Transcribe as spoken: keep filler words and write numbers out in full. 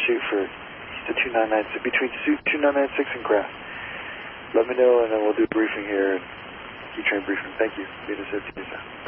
shoot for east of two nine nine six, between two nine nine six and Craft. Let me know, and then we'll do a briefing here, key train briefing. Thank you. Beta City.